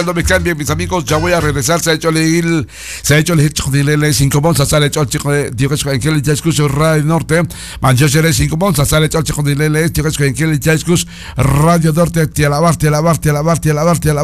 No me cambien, mis amigos, ya voy a regresar. Se ha hecho elegir chico de Lele 5 bonzas, sale hecho el chico de Dios en que ya escucho Radio Norte. Manchester 5 bonzas, sale hecho el chico de Lele, Dios en que ya escucho Radio Norte. Te alabarte.